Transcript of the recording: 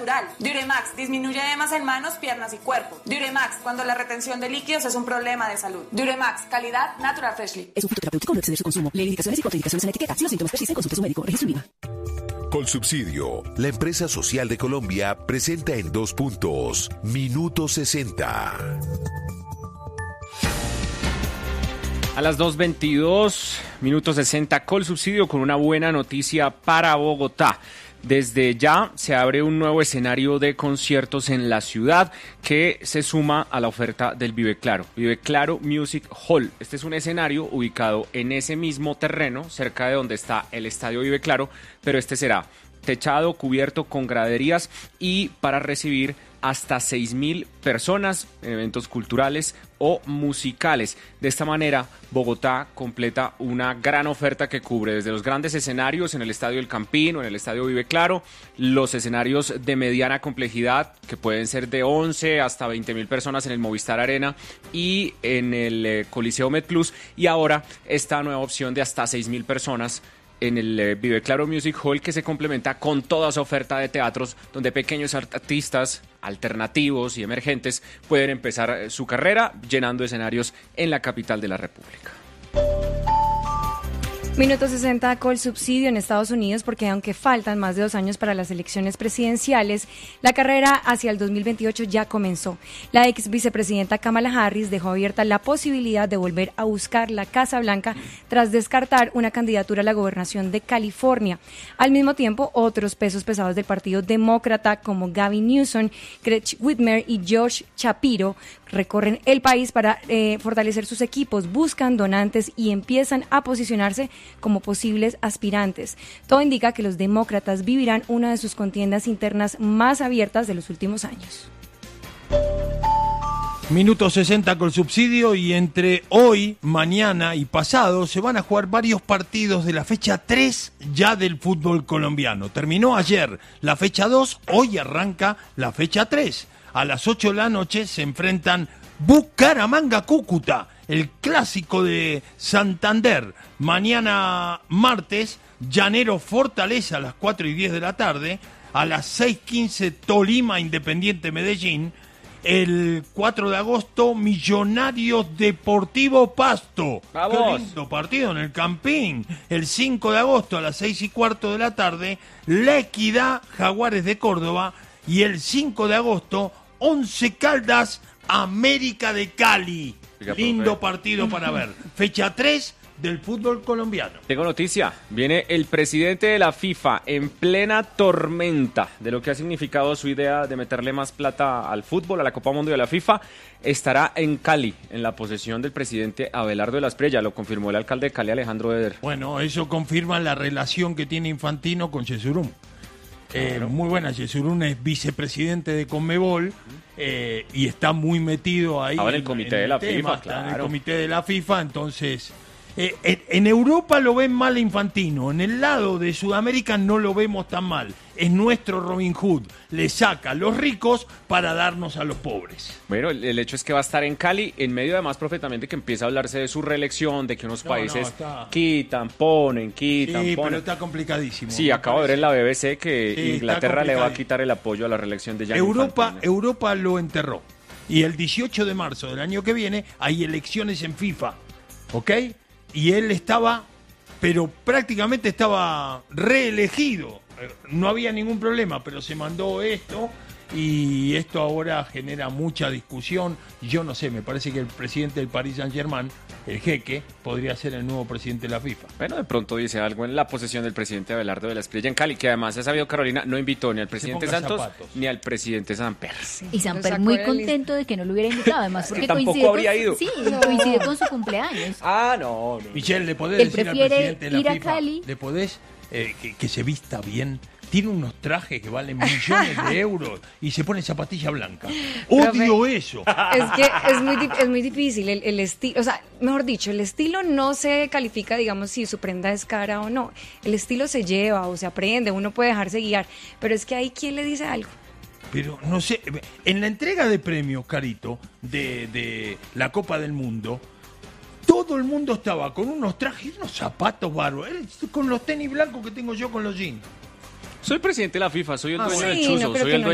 natural. Diuremax disminuye edemas en manos, piernas y cuerpo. Diuremax, cuando la retención de líquidos es un problema de salud. Diuremax, calidad Natural Freshly. Es un fitoterapéutico, no exceder su consumo. Lee indicaciones y contraindicaciones en la etiqueta. Si los síntomas persisten, consulte a su médico. Registro INVIMA. Colsubsidio, la empresa social de Colombia, presenta en 2 puntos. Minuto 60. A las 2:22, minuto 60, Colsubsidio con una buena noticia para Bogotá. Desde ya se abre un nuevo escenario de conciertos en la ciudad que se suma a la oferta del Vive Claro Music Hall. Este es un escenario ubicado en ese mismo terreno, cerca de donde está el Estadio Vive Claro, pero este será techado, cubierto con graderías y para recibir hasta 6.000 personas en eventos culturales o musicales. De esta manera, Bogotá completa una gran oferta que cubre desde los grandes escenarios en el Estadio El Campín o en el Estadio Vive Claro, los escenarios de mediana complejidad que pueden ser de 11 hasta 20.000 personas en el Movistar Arena y en el Coliseo MedPlus, y ahora esta nueva opción de hasta 6.000 personas en el Vive Claro Music Hall, que se complementa con toda su oferta de teatros donde pequeños artistas alternativos y emergentes pueden empezar su carrera llenando escenarios en la capital de la República. Minuto 60 Colsubsidio en Estados Unidos, porque aunque faltan más de 2 años para las elecciones presidenciales, la carrera hacia el 2028 ya comenzó. La ex vicepresidenta Kamala Harris dejó abierta la posibilidad de volver a buscar la Casa Blanca tras descartar una candidatura a la gobernación de California. Al mismo tiempo, otros pesos pesados del Partido Demócrata como Gavin Newsom, Gretchen Whitmer y Josh Shapiro recorren el país para fortalecer sus equipos, buscan donantes y empiezan a posicionarse como posibles aspirantes. Todo indica que los demócratas vivirán una de sus contiendas internas más abiertas de los últimos años. Minuto 60 Colsubsidio, y entre hoy, mañana y pasado se van a jugar varios partidos de la fecha 3 ya del fútbol colombiano. Terminó ayer la fecha 2, hoy arranca la fecha 3. A las 8 de la noche se enfrentan Bucaramanga-Cúcuta, el clásico de Santander. Mañana martes, Llanero-Fortaleza a las 4:10 de la tarde. A las 6:15, Tolima-Independiente Medellín. El 4 de agosto, Millonarios Deportivo Pasto. ¡Vamos! ¡Qué lindo partido en el Campín! El 5 de agosto, a las 6:15 de la tarde, La Equidad, Jaguares de Córdoba. Y el 5 de agosto, Once Caldas, América de Cali. Lindo partido para ver. Fecha 3 del fútbol colombiano. Tengo noticia, viene el presidente de la FIFA en plena tormenta de lo que ha significado su idea de meterle más plata al fútbol, a la Copa Mundial de la FIFA. Estará en Cali, en la posesión del presidente Abelardo de la Espriella, lo confirmó el alcalde de Cali, Alejandro Eder. Bueno, eso confirma la relación que tiene Infantino con Yesurún. Muy buena, Yesurún es vicepresidente de Conmebol y está muy metido ahí. Estaba en el comité de la FIFA, está en el comité de la FIFA, entonces... en Europa lo ven mal a Infantino, en el lado de Sudamérica no lo vemos tan mal. Es nuestro Robin Hood, le saca a los ricos para darnos a los pobres. Bueno, el hecho es que va a estar en Cali, en medio además profetamente que empieza a hablarse de su reelección, de que unos países quitan, ponen. Pero está complicadísimo. Sí, acabo de ver en la BBC que Inglaterra le va a quitar el apoyo a la reelección de Gianni Infantino. Europa lo enterró. Y el 18 de marzo del año que viene hay elecciones en FIFA, ¿ok? Y él estaba, pero prácticamente estaba reelegido. No había ningún problema, pero se mandó esto y esto ahora genera mucha discusión. Yo no sé, me parece que el presidente del Paris Saint-Germain, el jeque, podría ser el nuevo presidente de la FIFA. Bueno, de pronto dice algo en la posesión del presidente Abelardo de la Espriella en Cali, que además ha sabido, Carolina, no invitó ni al presidente Santos ni al presidente Samper. Sí, y Samper muy contento de que no lo hubiera invitado, además porque tampoco habría ido. Sí, coincide con su cumpleaños. No. Michelle, ¿le podés decir al presidente de la FIFA? Cali. ¿Le podés que se vista bien? Tiene unos trajes que valen millones de euros y se pone zapatilla blanca. Odio eso. Es que es muy difícil el estilo, o sea, mejor dicho, el estilo no se califica, digamos, si su prenda es cara o no. El estilo se lleva o se aprende, uno puede dejarse guiar, pero es que hay quien le dice algo. Pero no sé, en la entrega de premios, Carito, de la Copa del Mundo, todo el mundo estaba con unos trajes, unos zapatos bárbaros, con los tenis blancos que tengo yo con los jeans. Soy presidente de la FIFA, soy el dueño del chuzo, no, soy el dueño